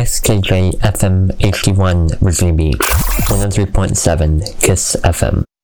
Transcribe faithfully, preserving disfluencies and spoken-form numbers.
X K J F M H D one Virginia Beach, one oh three point seven KISS F M.